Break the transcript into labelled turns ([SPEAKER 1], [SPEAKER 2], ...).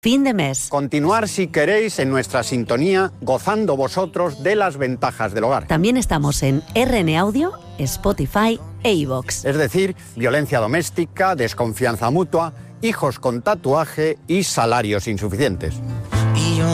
[SPEAKER 1] Fin de mes.
[SPEAKER 2] Continuar si queréis en nuestra sintonía, gozando vosotros de las ventajas del hogar.
[SPEAKER 1] También estamos en RN Audio, Spotify e iVoox.
[SPEAKER 2] Es decir, violencia doméstica, desconfianza mutua, hijos con tatuaje y salarios insuficientes.